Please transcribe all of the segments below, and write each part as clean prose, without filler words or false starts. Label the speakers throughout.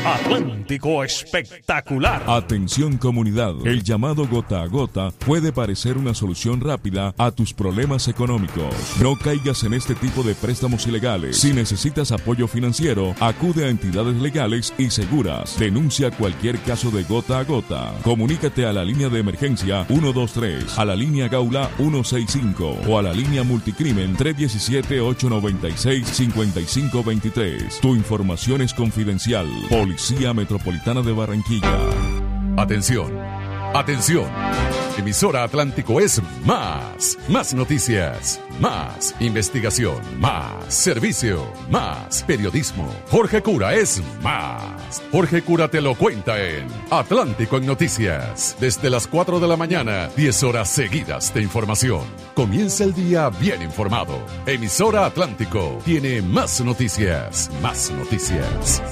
Speaker 1: Atlántico Espectacular.
Speaker 2: Atención comunidad, el llamado gota a gota puede parecer una solución rápida a tus problemas económicos. No caigas en este tipo de préstamos ilegales. Si necesitas apoyo financiero, acude a entidades legales y seguras. Denuncia cualquier caso de gota a gota. Comunícate a la línea de emergencia 123, a la línea Gaula 165 o a la línea Multicrimen 317-896-5523. Tu información es confidencial. Policía Metropolitana de Barranquilla.
Speaker 3: Atención, atención. Emisora Atlántico es más. Más noticias, más investigación, más servicio, más periodismo. Jorge Cura es más. Jorge Cura te lo cuenta en Atlántico en Noticias. Desde las 4 de la mañana, 10 horas seguidas de información. Comienza el día bien informado. Emisora Atlántico tiene más noticias, más noticias.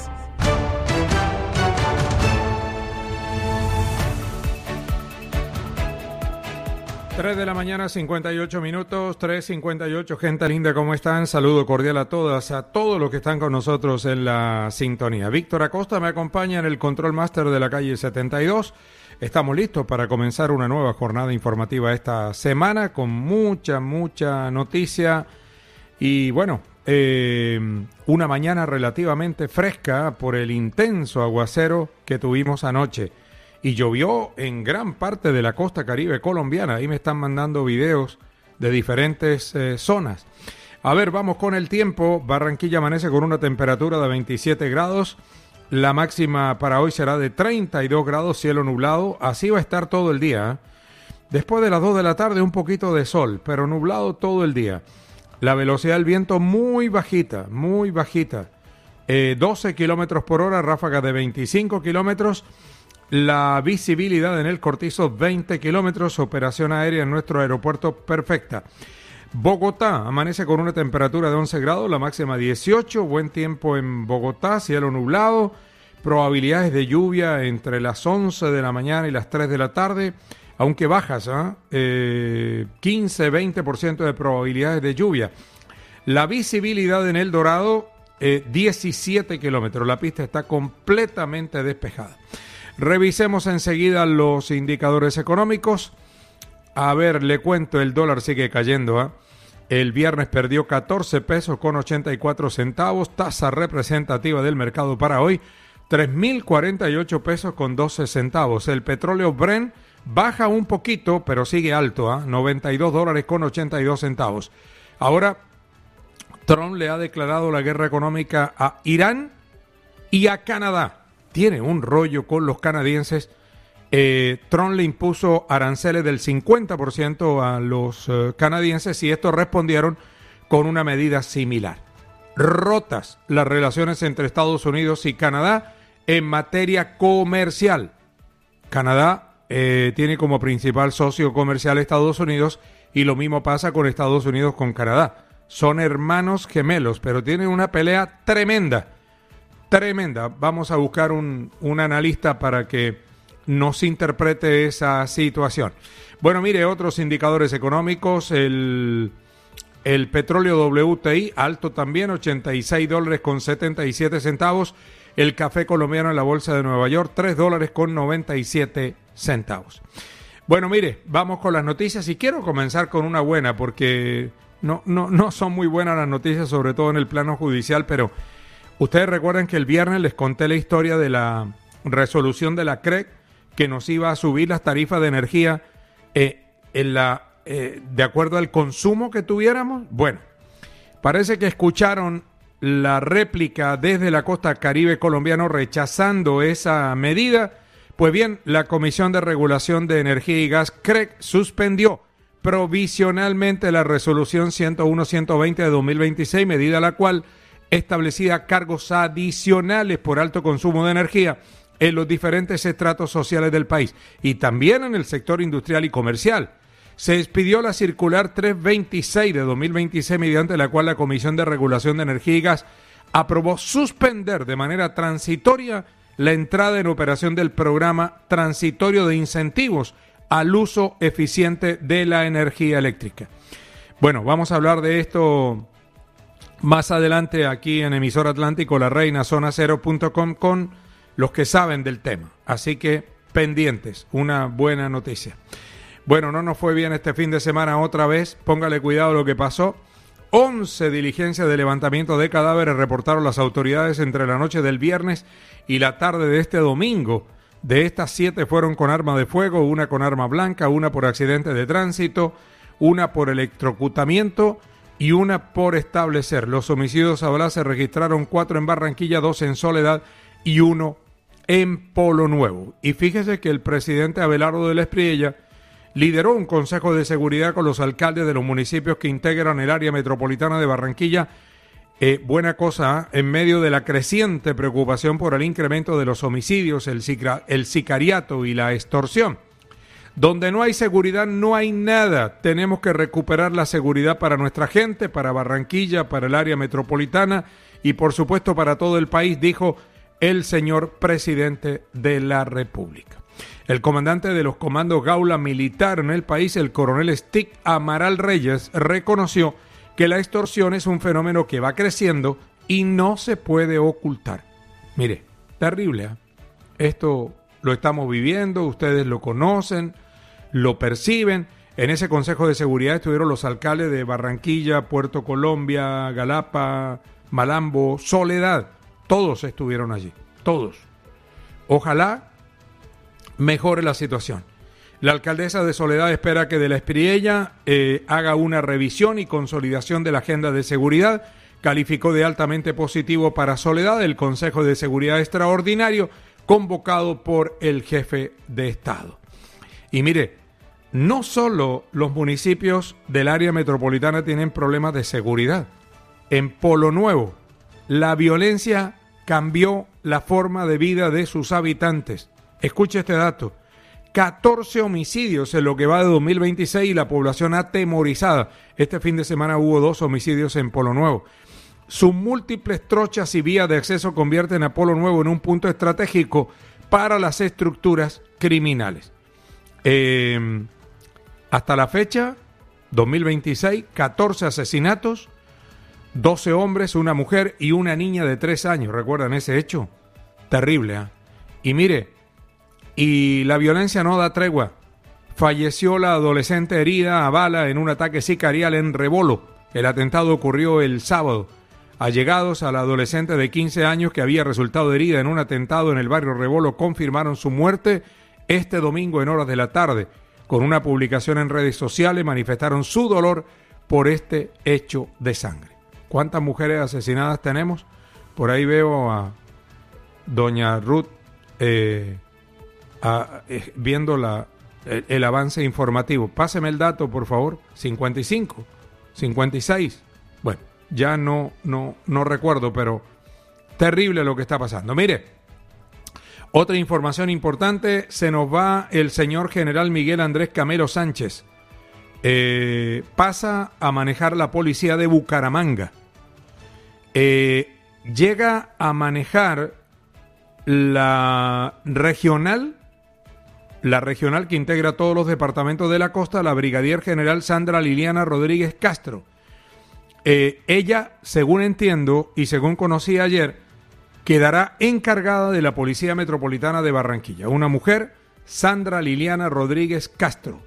Speaker 4: 3 de la mañana, 58 minutos, 3:58. Gente linda, ¿cómo están? Saludo cordial a todas, a todos los que están con nosotros en la sintonía. Víctor Acosta me acompaña en el Control Master de la calle 72. Estamos listos para comenzar una nueva jornada informativa esta semana con mucha noticia y bueno, una mañana relativamente fresca por el intenso aguacero que tuvimos anoche. Y llovió en gran parte de la costa caribe colombiana. Ahí me están mandando videos de diferentes zonas. A ver, vamos con el tiempo. Barranquilla amanece con una temperatura de 27 grados. La máxima para hoy será de 32 grados, cielo nublado. Así va a estar todo el día. Después de las 2 de la tarde un poquito de sol, pero nublado todo el día. La velocidad del viento muy bajita. 12 kilómetros por hora, ráfaga de 25 kilómetros. La visibilidad en el Cortizo, 20 kilómetros, operación aérea en nuestro aeropuerto perfecta. Bogotá amanece con una temperatura de 11 grados, la máxima 18, buen tiempo en Bogotá, cielo nublado, probabilidades de lluvia entre las 11 de la mañana y las 3 de la tarde, aunque bajas, 15-20% de probabilidades de lluvia. La visibilidad en El Dorado, 17 kilómetros, la pista está completamente despejada. Revisemos enseguida los indicadores económicos. A ver, le cuento, el dólar sigue cayendo. El viernes perdió 14 pesos con 84 centavos. Tasa representativa del mercado para hoy, 3.048 pesos con 12 centavos. El petróleo Brent baja un poquito, pero sigue alto, 92 dólares con 82 centavos. Ahora, Trump le ha declarado la guerra económica a Irán y a Canadá. Tiene un rollo con los canadienses. Trump le impuso aranceles del 50% a los canadienses y estos respondieron con una medida similar. Rotas las relaciones entre Estados Unidos y Canadá en materia comercial. Canadá tiene como principal socio comercial Estados Unidos y lo mismo pasa con Estados Unidos con Canadá. Son hermanos gemelos, pero tienen una pelea tremenda. Vamos a buscar un analista para que nos interprete esa situación. Bueno, mire, otros indicadores económicos. El petróleo WTI, alto también, 86 dólares con 77 centavos. El café colombiano en la bolsa de Nueva York, 3 dólares con 97 centavos. Bueno, mire, vamos con las noticias y quiero comenzar con una buena porque no son muy buenas las noticias, sobre todo en el plano judicial, pero ustedes recuerdan que el viernes les conté la historia de la resolución de la CREC que nos iba a subir las tarifas de energía de acuerdo al consumo que tuviéramos. Bueno, parece que escucharon la réplica desde la costa caribe colombiano rechazando esa medida. Pues bien, la Comisión de Regulación de Energía y Gas, CREG, suspendió provisionalmente la resolución 101-120 de 2026, medida la cual establecía cargos adicionales por alto consumo de energía en los diferentes estratos sociales del país y también en el sector industrial y comercial. Se expidió la circular 326 de 2026, mediante la cual la Comisión de Regulación de Energía y Gas aprobó suspender de manera transitoria la entrada en operación del programa transitorio de incentivos al uso eficiente de la energía eléctrica. Bueno, vamos a hablar de esto más adelante aquí en Emisora Atlántico, La Reina, zonacero.com, con los que saben del tema. Así que pendientes, una buena noticia. Bueno, no nos fue bien este fin de semana otra vez, póngale cuidado lo que pasó. 11 diligencias de levantamiento de cadáveres reportaron las autoridades entre la noche del viernes y la tarde de este domingo. De estas 7 fueron con arma de fuego, una con arma blanca, una por accidente de tránsito, una por electrocutamiento y una por establecer. Los homicidios a bala se registraron 4 en Barranquilla, 2 en Soledad y 1 en Polo Nuevo. Y fíjese que el presidente Abelardo de la Espriella lideró un consejo de seguridad con los alcaldes de los municipios que integran el área metropolitana de Barranquilla. Buena cosa, en medio de la creciente preocupación por el incremento de los homicidios, el sicariato y la extorsión. Donde no hay seguridad, no hay nada. Tenemos que recuperar la seguridad para nuestra gente, para Barranquilla, para el área metropolitana y por supuesto para todo el país, dijo el señor presidente de la República. El comandante de los comandos Gaula Militar en el país, el coronel Stick Amaral Reyes, reconoció que la extorsión es un fenómeno que va creciendo y no se puede ocultar. Mire, terrible, ¿eh? Esto lo estamos viviendo, ustedes lo conocen, lo perciben. En ese Consejo de Seguridad estuvieron los alcaldes de Barranquilla, Puerto Colombia, Galapa, Malambo, Soledad. Todos estuvieron allí, todos. Ojalá mejore la situación. La alcaldesa de Soledad espera que de la Espriella haga una revisión y consolidación de la agenda de seguridad. Calificó de altamente positivo para Soledad el Consejo de Seguridad Extraordinario convocado por el jefe de Estado. Y mire, no solo los municipios del área metropolitana tienen problemas de seguridad. En Polo Nuevo, la violencia cambió la forma de vida de sus habitantes. Escuche este dato. 14 homicidios en lo que va de 2026 y la población atemorizada. Este fin de semana hubo 2 homicidios en Polo Nuevo. Sus múltiples trochas y vías de acceso convierten a Polo Nuevo en un punto estratégico para las estructuras criminales. Hasta la fecha, 2026, 14 asesinatos, 12 hombres, una mujer y una niña de 3 años. ¿Recuerdan ese hecho? Terrible, ¿eh? Y mire, y la violencia no da tregua. Falleció la adolescente herida a bala en un ataque sicarial en Rebolo. El atentado ocurrió el sábado. Allegados a la adolescente de 15 años que había resultado herida en un atentado en el barrio Rebolo confirmaron su muerte este domingo en horas de la tarde. Con una publicación en redes sociales manifestaron su dolor por este hecho de sangre. ¿Cuántas mujeres asesinadas tenemos? Por ahí veo a doña Ruth viendo el avance informativo. Páseme el dato, por favor. 55, 56. Bueno, ya no recuerdo, pero terrible lo que está pasando. Mire, otra información importante, se nos va el señor general Miguel Andrés Camelo Sánchez. Pasa a manejar la policía de Bucaramanga. Llega a manejar la regional que integra todos los departamentos de la costa, la brigadier general Sandra Liliana Rodríguez Castro. Ella, según entiendo y según conocí ayer, quedará encargada de la Policía Metropolitana de Barranquilla. Una mujer, Sandra Liliana Rodríguez Castro.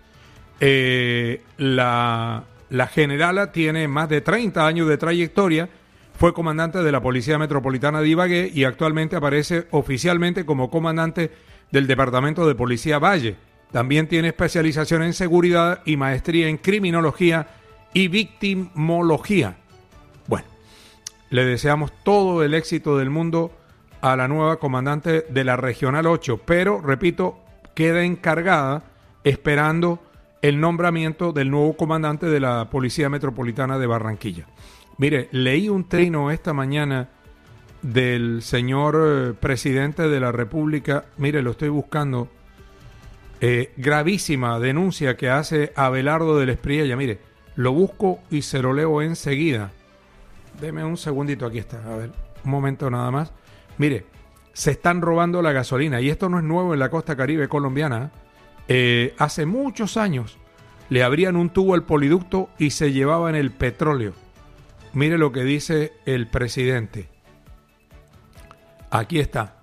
Speaker 4: La generala tiene más de 30 años de trayectoria, fue comandante de la Policía Metropolitana de Ibagué y actualmente aparece oficialmente como comandante del Departamento de Policía Valle. También tiene especialización en seguridad y maestría en criminología y victimología. Bueno, le deseamos todo el éxito del mundo a la nueva comandante de la Regional 8, pero, repito, queda encargada esperando el nombramiento del nuevo comandante de la Policía Metropolitana de Barranquilla. Mire, leí un trino esta mañana del señor presidente de la República, mire, lo estoy buscando, gravísima denuncia que hace Abelardo de la Espriella. Mire, lo busco y se lo leo enseguida. Deme un segundito, aquí está, a ver, un momento nada más. Mire, se están robando la gasolina y esto no es nuevo en la costa caribe colombiana. Hace muchos años le abrían un tubo al poliducto y se llevaban el petróleo. Mire lo que dice el presidente. Aquí está.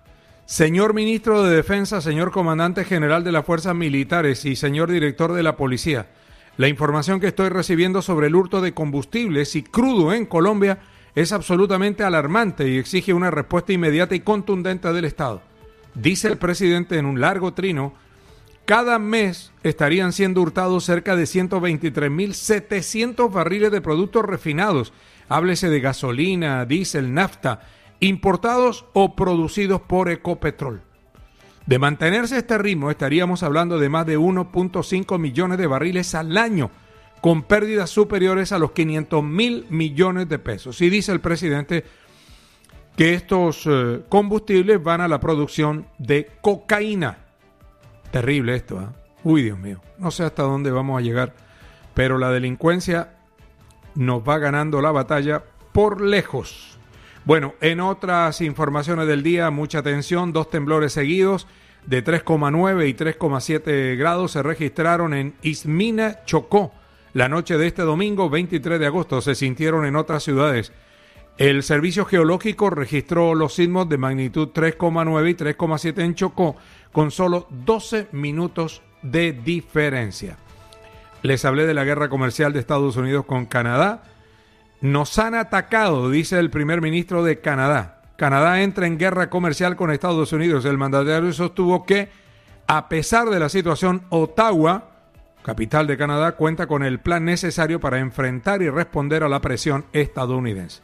Speaker 4: Señor Ministro de Defensa, señor Comandante General de las Fuerzas Militares y señor Director de la Policía, la información que estoy recibiendo sobre el hurto de combustibles y crudo en Colombia es absolutamente alarmante y exige una respuesta inmediata y contundente del Estado. Dice el presidente en un largo trino, cada mes estarían siendo hurtados cerca de 123.700 barriles de productos refinados, háblese de gasolina, diésel, nafta, importados o producidos por Ecopetrol. De mantenerse este ritmo, estaríamos hablando de más de 1.5 millones de barriles al año, con pérdidas superiores a los 500.000 millones de pesos. Y dice el presidente que estos combustibles van a la producción de cocaína. Terrible esto, ¿eh? Uy, Dios mío, no sé hasta dónde vamos a llegar, pero la delincuencia nos va ganando la batalla por lejos. Bueno, en otras informaciones del día, mucha atención, 2 temblores seguidos de 3,9 y 3,7 grados se registraron en Ismina, Chocó. La noche de este domingo, 23 de agosto, se sintieron en otras ciudades. El Servicio Geológico registró los sismos de magnitud 3,9 y 3,7 en Chocó, con solo 12 minutos de diferencia. Les hablé de la guerra comercial de Estados Unidos con Canadá. Nos han atacado, dice el primer ministro de Canadá. Canadá entra en guerra comercial con Estados Unidos. El mandatario sostuvo que, a pesar de la situación, Ottawa, capital de Canadá, cuenta con el plan necesario para enfrentar y responder a la presión estadounidense.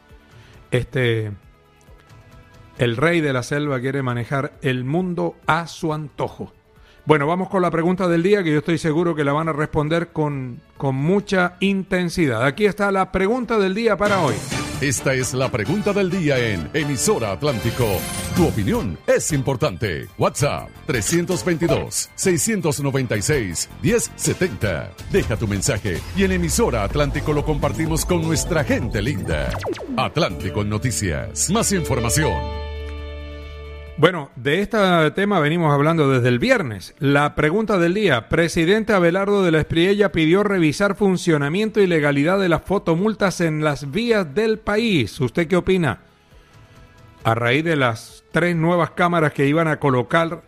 Speaker 4: El rey de la selva quiere manejar el mundo a su antojo. Bueno, vamos con la pregunta del día, que yo estoy seguro que la van a responder con mucha intensidad. Aquí está la pregunta del día para hoy.
Speaker 3: Esta es la pregunta del día en Emisora Atlántico. Tu opinión es importante. WhatsApp 322-696-1070. Deja tu mensaje y en Emisora Atlántico lo compartimos con nuestra gente linda. Atlántico en Noticias. Más información.
Speaker 4: Bueno, de este tema venimos hablando desde el viernes. La pregunta del día. Presidente Abelardo de la Espriella pidió revisar funcionamiento y legalidad de las fotomultas en las vías del país. ¿Usted qué opina? A raíz de las 3 nuevas cámaras que iban a colocar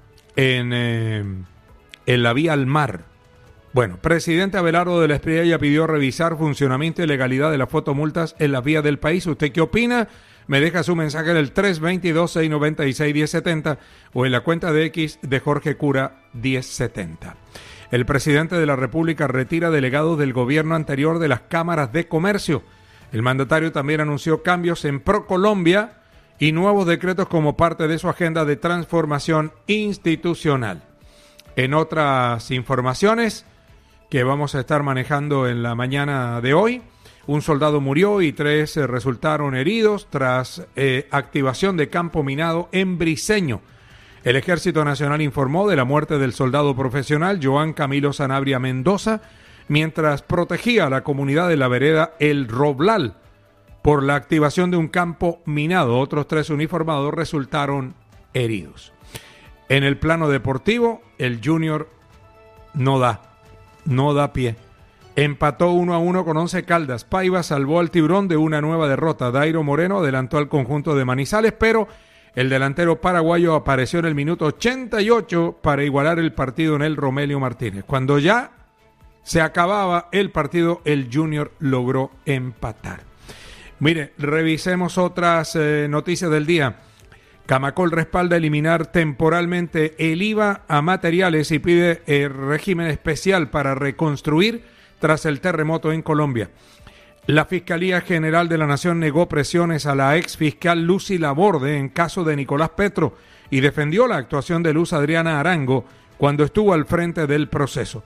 Speaker 4: en la vía al mar. Bueno, presidente Abelardo de la Espriella pidió revisar funcionamiento y legalidad de las fotomultas en las vías del país. ¿Usted qué opina? Me deja su mensaje en el 322-696-1070 o en la cuenta de X de Jorge Cura 1070. El presidente de la República retira delegados del gobierno anterior de las cámaras de comercio. El mandatario también anunció cambios en ProColombia y nuevos decretos como parte de su agenda de transformación institucional. En otras informaciones que vamos a estar manejando en la mañana de hoy, un soldado murió y 3 resultaron heridos tras activación de campo minado en Briceño. El Ejército Nacional informó de la muerte del soldado profesional Joan Camilo Sanabria Mendoza mientras protegía a la comunidad de la vereda El Roblal por la activación de un campo minado. Otros 3 uniformados resultaron heridos. En el plano deportivo, el Junior no da pie. Empató 1-1 con Once Caldas. Paiva salvó al Tiburón de una nueva derrota. Dairo Moreno adelantó al conjunto de Manizales, pero el delantero paraguayo apareció en el minuto 88 para igualar el partido en el Romelio Martínez. Cuando ya se acababa el partido, el Junior logró empatar. Mire, revisemos otras noticias del día. Camacol respalda eliminar temporalmente el IVA a materiales y pide régimen especial para reconstruir tras el terremoto en Colombia. La Fiscalía General de la Nación negó presiones a la ex fiscal Lucy Laborde en caso de Nicolás Petro y defendió la actuación de Luz Adriana Arango cuando estuvo al frente del proceso.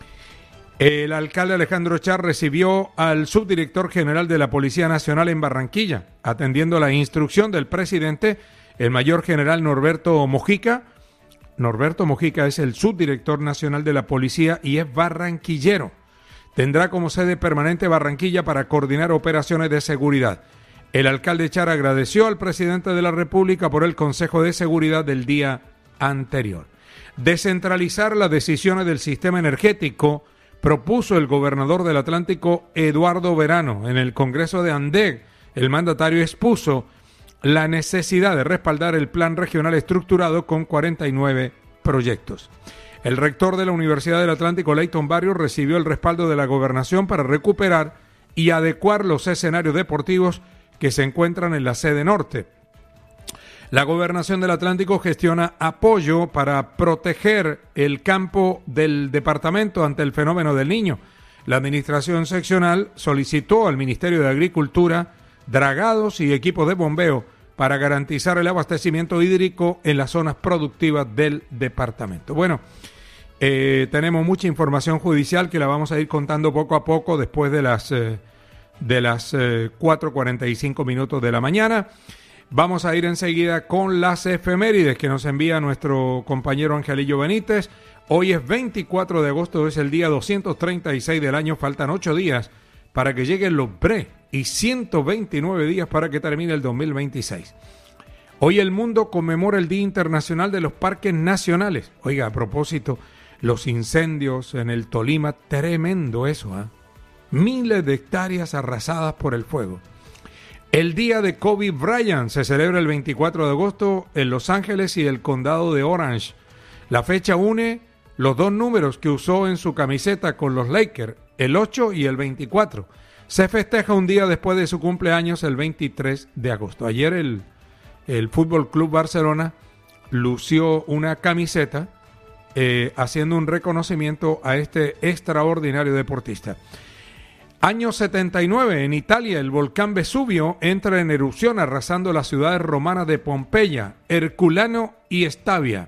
Speaker 4: El alcalde Alejandro Char recibió al subdirector general de la Policía Nacional en Barranquilla, atendiendo la instrucción del presidente, el mayor general Norberto Mojica. Norberto Mojica es el subdirector nacional de la policía y es barranquillero. Tendrá como sede permanente Barranquilla para coordinar operaciones de seguridad. El alcalde Char agradeció al presidente de la República por el Consejo de Seguridad del día anterior. Descentralizar las decisiones del sistema energético propuso el gobernador del Atlántico, Eduardo Verano. En el Congreso de ANDEC, el mandatario expuso la necesidad de respaldar el plan regional estructurado con 49 proyectos. El rector de la Universidad del Atlántico, Leighton Barrios, recibió el respaldo de la gobernación para recuperar y adecuar los escenarios deportivos que se encuentran en la sede norte. La Gobernación del Atlántico gestiona apoyo para proteger el campo del departamento ante el fenómeno del Niño. La administración seccional solicitó al Ministerio de Agricultura dragados y equipos de bombeo para garantizar el abastecimiento hídrico en las zonas productivas del departamento. Bueno, tenemos mucha información judicial que la vamos a ir contando poco a poco después de las 4:45 minutos de la mañana. Vamos a ir enseguida con las efemérides que nos envía nuestro compañero Angelillo Benítez. Hoy es 24 de agosto, es el día 236 del año, faltan 8 días para que lleguen los BRE y 129 días para que termine el 2026. Hoy el mundo conmemora el Día Internacional de los Parques Nacionales. Oiga, a propósito, los incendios en el Tolima, tremendo eso, ¿eh? Miles de hectáreas arrasadas por el fuego. El día de Kobe Bryant se celebra el 24 de agosto en Los Ángeles y el condado de Orange. La fecha une los dos números que usó en su camiseta con los Lakers, el 8 y el 24. Se festeja un día después de su cumpleaños, el 23 de agosto. Ayer el Fútbol Club Barcelona lució una camiseta haciendo un reconocimiento a este extraordinario deportista. Año 79, en Italia, el volcán Vesubio entra en erupción arrasando las ciudades romanas de Pompeya, Herculano y Estavia.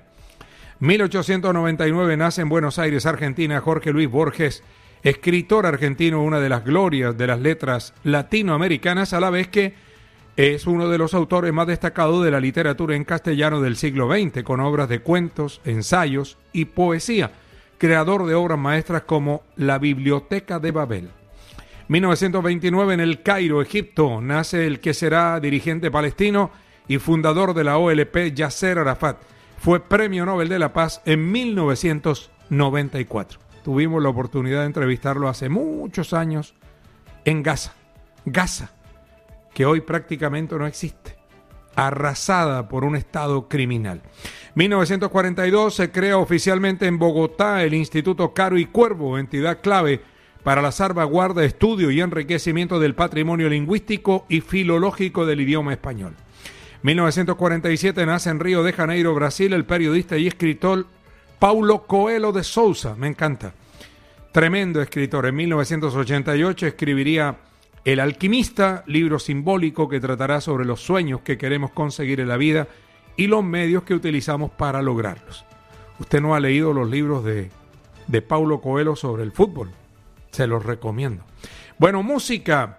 Speaker 4: 1899 nace en Buenos Aires, Argentina, Jorge Luis Borges, escritor argentino, una de las glorias de las letras latinoamericanas, a la vez que es uno de los autores más destacados de la literatura en castellano del siglo XX, con obras de cuentos, ensayos y poesía, creador de obras maestras como La Biblioteca de Babel. 1929, en El Cairo, Egipto, nace el que será dirigente palestino y fundador de la OLP, Yasser Arafat. Fue Premio Nobel de la Paz en 1994. Tuvimos la oportunidad de entrevistarlo hace muchos años en Gaza, que hoy prácticamente no existe, arrasada por un estado criminal. 1942 se crea oficialmente en Bogotá el Instituto Caro y Cuervo, entidad clave para la salvaguarda, estudio y enriquecimiento del patrimonio lingüístico y filológico del idioma español. 1947 nace en Río de Janeiro, Brasil, el periodista y escritor Paulo Coelho de Souza. Me encanta. Tremendo escritor. En 1988 escribiría El Alquimista, libro simbólico que tratará sobre los sueños que queremos conseguir en la vida y los medios que utilizamos para lograrlos. ¿Usted no ha leído los libros de Paulo Coelho sobre el fútbol? Se los recomiendo. Bueno, música.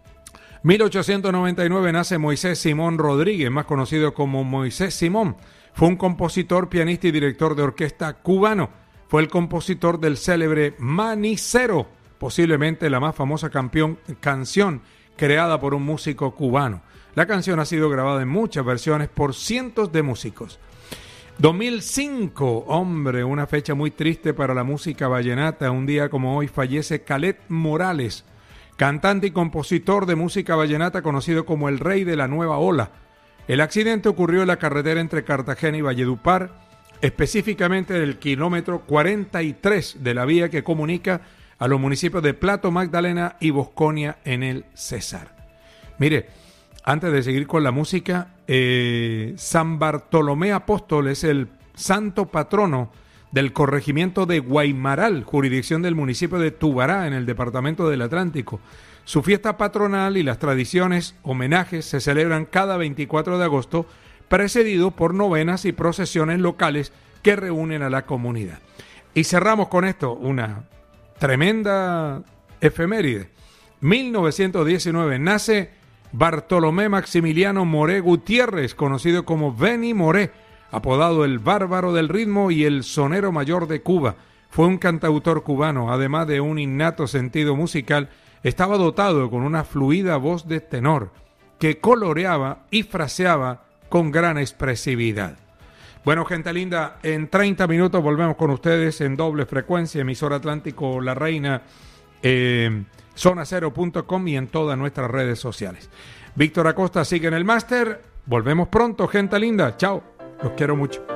Speaker 4: 1899 nace Moisés Simón Rodríguez, más conocido como Moisés Simón. Fue un compositor, pianista y director de orquesta cubano. Fue el compositor del célebre Manicero, posiblemente la más famosa canción creada por un músico cubano. La canción ha sido grabada en muchas versiones por cientos de músicos. 2005, hombre, una fecha muy triste para la música vallenata. Un día como hoy fallece Caled Morales, cantante y compositor de música vallenata conocido como el Rey de la Nueva Ola. El accidente ocurrió en la carretera entre Cartagena y Valledupar, específicamente en el kilómetro 43 de la vía que comunica a los municipios de Plato, Magdalena y Bosconia en el Cesar. Mire, antes de seguir con la música, San Bartolomé Apóstol es el santo patrono del corregimiento de Guaymaral, jurisdicción del municipio de Tubará, en el departamento del Atlántico. Su fiesta patronal y las tradiciones, homenajes, se celebran cada 24 de agosto, precedido por novenas y procesiones locales que reúnen a la comunidad. Y cerramos con esto, una tremenda efeméride. 1919 nace Bartolomé Maximiliano Moré Gutiérrez, conocido como Benny Moré, apodado el Bárbaro del Ritmo y el Sonero Mayor de Cuba. Fue un cantautor cubano, además de un innato sentido musical, estaba dotado con una fluida voz de tenor, que coloreaba y fraseaba con gran expresividad. Bueno, gente linda, en 30 minutos volvemos con ustedes en doble frecuencia, emisora Atlántico La Reina, zonacero.com y en todas nuestras redes sociales. Víctor Acosta sigue en el máster. Volvemos pronto, gente linda. Chao. Los quiero mucho.